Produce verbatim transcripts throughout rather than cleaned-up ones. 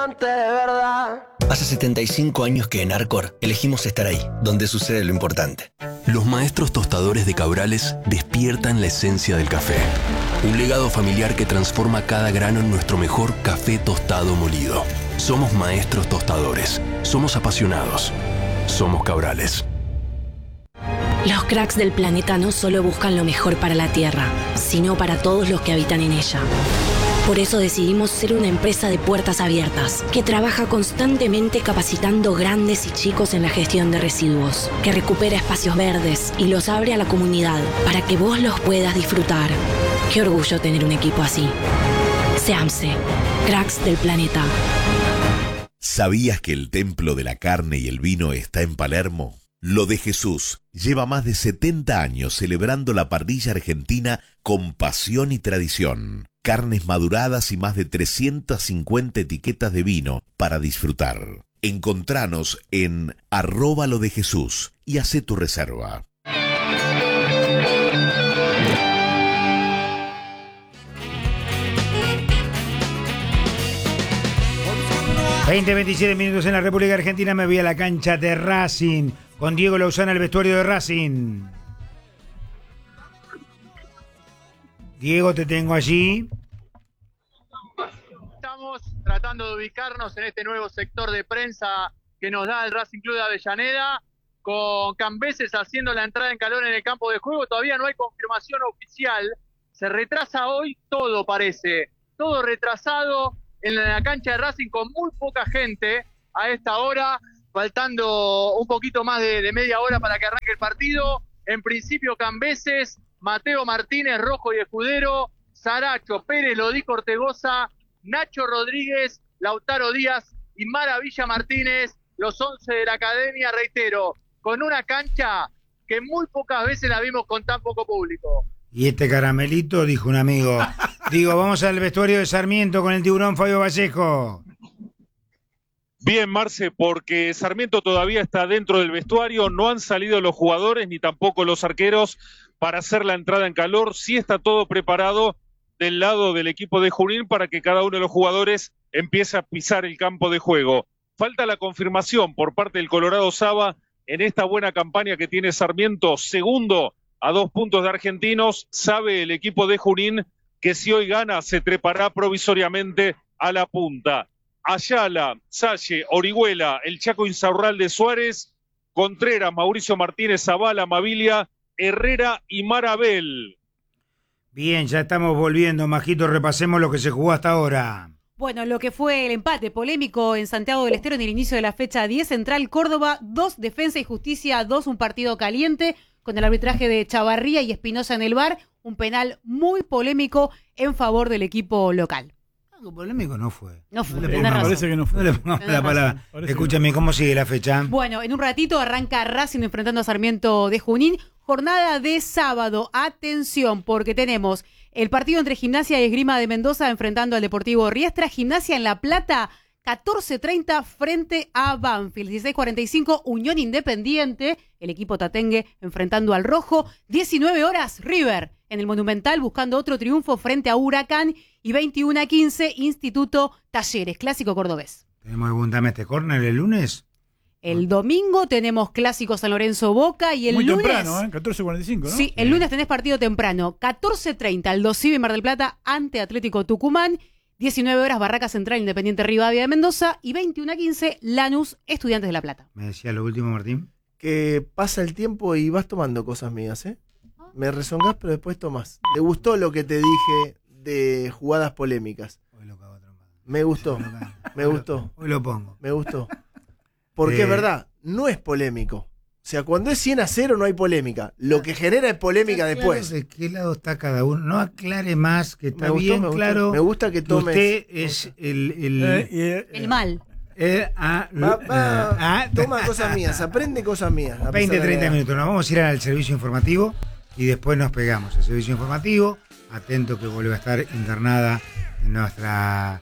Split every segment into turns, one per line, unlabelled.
amante de verdad.
Hace setenta y cinco años que en Arcor elegimos estar ahí, donde sucede lo importante.
Los maestros tostadores de Cabrales despiertan la esencia del café. Un legado familiar que transforma cada grano en nuestro mejor café tostado molido. Somos maestros tostadores. Somos apasionados. Somos Cabrales.
Los cracks del planeta no solo buscan lo mejor para la Tierra, sino para todos los que habitan en ella. Por eso decidimos ser una empresa de puertas abiertas, que trabaja constantemente capacitando grandes y chicos en la gestión de residuos, que recupera espacios verdes y los abre a la comunidad para que vos los puedas disfrutar. Qué orgullo tener un equipo así. SEAMSE, cracks del planeta.
¿Sabías que el templo de la carne y el vino está en Palermo? Lo de Jesús lleva más de setenta años celebrando la parrilla argentina con pasión y tradición. Carnes maduradas y más de trescientas cincuenta etiquetas de vino para disfrutar. Encontranos en arroba lo de Jesús y hacé tu reserva.
veinte, veintisiete minutos en la República Argentina. Me voy a la cancha de Racing con Diego Lauzana, el vestuario de Racing. Diego, te tengo allí.
Estamos tratando de ubicarnos en este nuevo sector de prensa que nos da el Racing Club de Avellaneda, con Cambeses haciendo la entrada en calor en el campo de juego. Todavía no hay confirmación oficial. Se retrasa hoy todo, parece. Todo retrasado en la cancha de Racing con muy poca gente a esta hora, faltando un poquito más de, de media hora para que arranque el partido. En principio Cambeses, Mateo Martínez, Rojo y Escudero, Saracho, Pérez, Lodico Ortegoza, Nacho Rodríguez, Lautaro Díaz y Maravilla Martínez, los once de la academia, reitero, con una cancha que muy pocas veces la vimos con tan poco público.
Y este caramelito, dijo un amigo. Digo, vamos al vestuario de Sarmiento con el tiburón Fabio Vallejo.
Bien, Marce, porque Sarmiento todavía está dentro del vestuario, no han salido los jugadores ni tampoco los arqueros para hacer la entrada en calor. Sí está todo preparado del lado del equipo de Junín para que cada uno de los jugadores empiece a pisar el campo de juego. Falta la confirmación por parte del Colorado Saba en esta buena campaña que tiene Sarmiento, segundo a dos puntos de Argentinos. Sabe el equipo de Junín que si hoy gana se trepará provisoriamente a la punta. Ayala, Salle, Orihuela, el Chaco Insaurralde Suárez, Contreras, Mauricio Martínez, Zavala, Mavilia, Herrera y Marabel.
Bien, ya estamos volviendo, Majito, repasemos lo que se jugó hasta ahora.
Bueno, lo que fue el empate polémico en Santiago del Estero en el inicio de la fecha diez, Central Córdoba, dos, Defensa y Justicia, dos, un partido caliente, con el arbitraje de Chavarría y Espinosa en el V A R, un penal muy polémico en favor del equipo local.
Algo polémico no fue.
No fue,
no le
me
pongamos,
parece
que no fue. No le pongamos la palabra. Escúchame, ¿cómo sigue la fecha?
Bueno, en un ratito arranca Racing enfrentando a Sarmiento de Junín. Jornada de sábado, atención, porque tenemos el partido entre Gimnasia y Esgrima de Mendoza enfrentando al Deportivo Riestra. Gimnasia en La Plata, catorce treinta frente a Banfield. dieciséis cuarenta y cinco, Unión Independiente, el equipo tatengue enfrentando al Rojo. diecinueve horas, River en el Monumental buscando otro triunfo frente a Huracán. Y veintiuno a quince, Instituto Talleres, clásico cordobés.
¿Tenemos algún dame este córner el lunes?
El domingo tenemos clásico San Lorenzo Boca y el
Muy
lunes...
temprano, ¿eh? catorce cuarenta y cinco, ¿no?
Sí, el lunes tenés partido temprano. catorce treinta, Aldo Civi Mar del Plata ante Atlético Tucumán. diecinueve horas, Barraca Central Independiente Rivadavia de Mendoza. Y veintiuno a quince, Lanús Estudiantes de La Plata.
¿Me decía lo último, Martín?
Que pasa el tiempo y vas tomando cosas mías, ¿eh? Me rezongás, pero después tomás. ¿Te gustó lo que te dije de jugadas polémicas?
Hoy lo cago trompada.
Me gustó, me gustó.
Hoy lo pongo.
Me gustó. Porque
eh...
es verdad, no es polémico. O sea, cuando es cien a cero no hay polémica. Lo que genera es polémica después.
¿De qué lado está cada uno? No aclare más, que está
me gustó,
bien
me
claro.
Gustó. Me gusta que tomes.
Usted es el... El,
eh, eh, el mal.
Eh, ah,
va, va,
ah,
toma cosas mías, aprende cosas mías.
veinte, treinta minutos. Nos vamos a ir al servicio informativo y después nos pegamos. El servicio informativo, atento que vuelve a estar internada en nuestra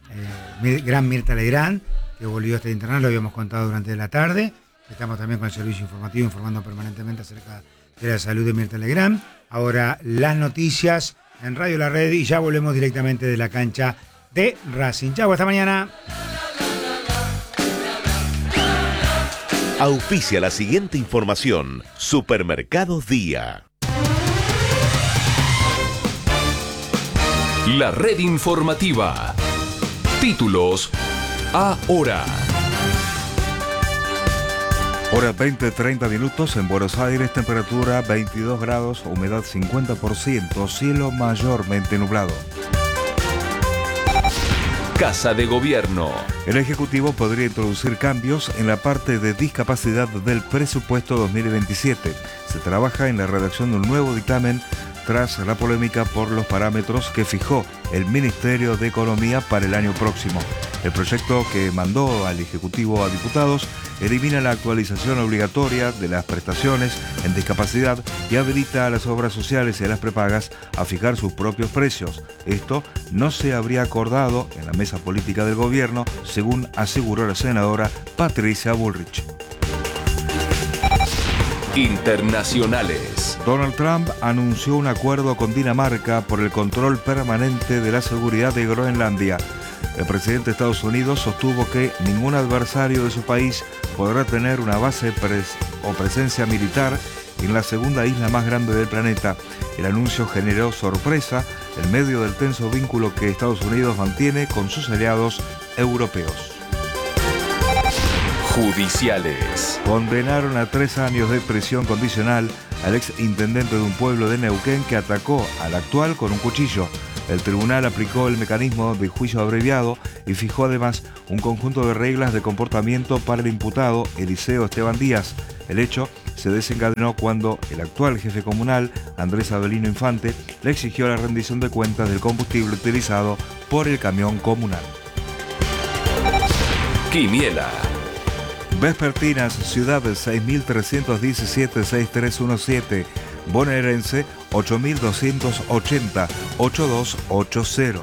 eh, gran Mirta Legrand, que volvió a estar internada, lo habíamos contado durante la tarde. Estamos también con el servicio informativo informando permanentemente acerca de la salud de Mirta Legrand. Ahora las noticias en Radio La Red y ya volvemos directamente de la cancha de Racing. Chau, hasta mañana.
Auspicia la siguiente información. Supermercados Día.
La red informativa. Títulos ahora.
Hora veinte, treinta minutos en Buenos Aires, temperatura veintidós grados, humedad cincuenta por ciento, cielo mayormente nublado.
Casa de Gobierno.
El Ejecutivo podría introducir cambios en la parte de discapacidad del presupuesto dos mil veintisiete. Se trabaja en la redacción de un nuevo dictamen tras la polémica por los parámetros que fijó el Ministerio de Economía para el año próximo. El proyecto que mandó al Ejecutivo a diputados elimina la actualización obligatoria de las prestaciones en discapacidad y habilita a las obras sociales y a las prepagas a fijar sus propios precios. Esto no se habría acordado en la mesa política del gobierno, según aseguró la senadora Patricia Bullrich.
Internacionales.
Donald Trump anunció un acuerdo con Dinamarca por el control permanente de la seguridad de Groenlandia. El presidente de Estados Unidos sostuvo que ningún adversario de su país podrá tener una base pres- o presencia militar en la segunda isla más grande del planeta. El anuncio generó sorpresa en medio del tenso vínculo que Estados Unidos mantiene con sus aliados europeos.
Judiciales.
Condenaron a tres años de prisión condicional al ex intendente de un pueblo de Neuquén que atacó al actual con un cuchillo. El tribunal aplicó el mecanismo de juicio abreviado y fijó además un conjunto de reglas de comportamiento para el imputado Eliseo Esteban Díaz. El hecho se desencadenó cuando el actual jefe comunal, Andrés Avelino Infante, le exigió la rendición de cuentas del combustible utilizado por el camión comunal.
Quiniela.
Vespertinas, Ciudad seis mil trescientos diecisiete, seis tres uno siete, Bonaerense ocho mil doscientos ochenta, ocho dos ocho cero.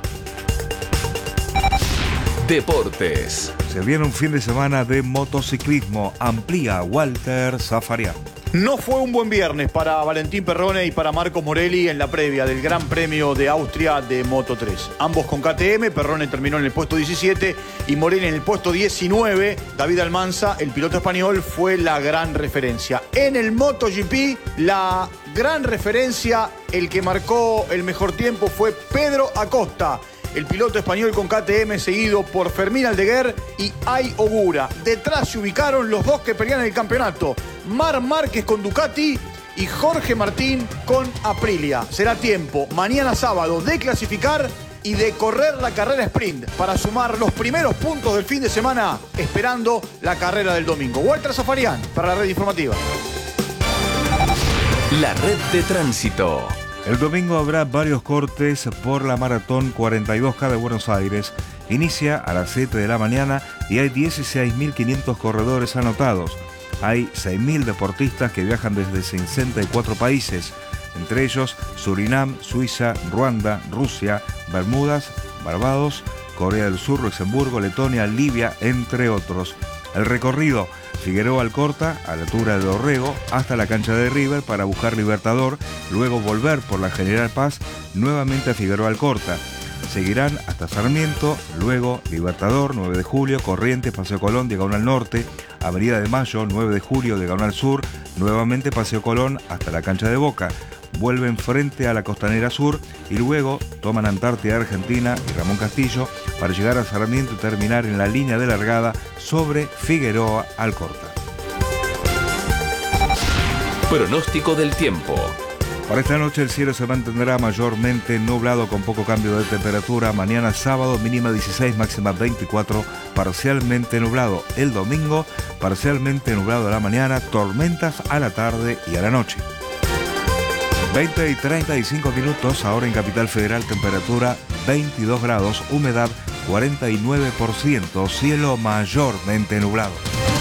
Deportes.
Se viene un fin de semana de motociclismo, amplía Walter Zafarian.
No fue un buen viernes para Valentín Perrone y para Marcos Morelli en la previa del Gran Premio de Austria de Moto tres. Ambos con K T M, Perrone terminó en el puesto diecisiete y Morelli en el puesto diecinueve. David Almanza, el piloto español, fue la gran referencia. En el MotoGP, la gran referencia, el que marcó el mejor tiempo fue Pedro Acosta, el piloto español con K T M, seguido por Fermín Aldeguer y Ai Ogura. Detrás se ubicaron los dos que pelean el campeonato, Marc Márquez con Ducati y Jorge Martín con Aprilia. Será tiempo mañana sábado de clasificar y de correr la carrera sprint para sumar los primeros puntos del fin de semana, esperando la carrera del domingo. Walter Zafarian para la red informativa.
La red de tránsito.
El domingo habrá varios cortes por la Maratón cuarenta y dos K de Buenos Aires. Inicia a las siete de la mañana y hay dieciséis mil quinientos corredores anotados. Hay seis mil deportistas que viajan desde sesenta y cuatro países, entre ellos Surinam, Suiza, Ruanda, Rusia, Bermudas, Barbados, Corea del Sur, Luxemburgo, Letonia, Libia, entre otros. El recorrido: Figueroa Alcorta, a la altura de Dorrego, hasta la cancha de River para buscar Libertador, luego volver por la General Paz, nuevamente a Figueroa Alcorta. Seguirán hasta Sarmiento, luego Libertador, nueve de julio, Corrientes, Paseo Colón, Diagonal Norte, Avenida de Mayo, nueve de julio, Diagonal Sur, nuevamente Paseo Colón hasta la cancha de Boca. Vuelven frente a la Costanera Sur y luego toman Antártida Argentina y Ramón Castillo para llegar a Sarmiento y terminar en la línea de largada sobre Figueroa Alcorta.
Pronóstico del tiempo.
Para esta noche el cielo se mantendrá mayormente nublado con poco cambio de temperatura. Mañana sábado mínima dieciséis, máxima veinticuatro, parcialmente nublado. El domingo parcialmente nublado a la mañana, tormentas a la tarde y a la noche. veinte y treinta y cinco minutos, ahora en Capital Federal, temperatura veintidós grados, humedad cuarenta y nueve por ciento, cielo mayormente nublado.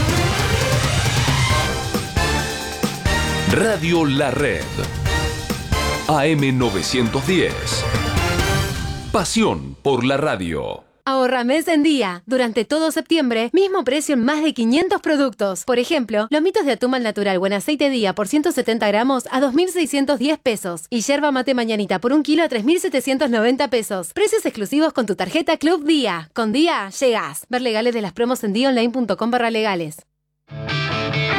Radio La Red. A M novecientos diez. Pasión por la radio.
Ahorra mes en día. Durante todo septiembre, mismo precio en más de quinientos productos. Por ejemplo, lomitos de atún al natural buen aceite día por ciento setenta gramos a dos mil seiscientos diez pesos. Y yerba mate mañanita por un kilo a tres mil setecientos noventa pesos. Precios exclusivos con tu tarjeta Club Día. Con Día, llegás. Ver legales de las promos en día online punto com barra legales.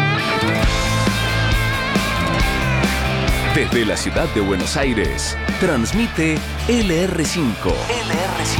Desde la ciudad de Buenos Aires, transmite L R cinco. L R cinco.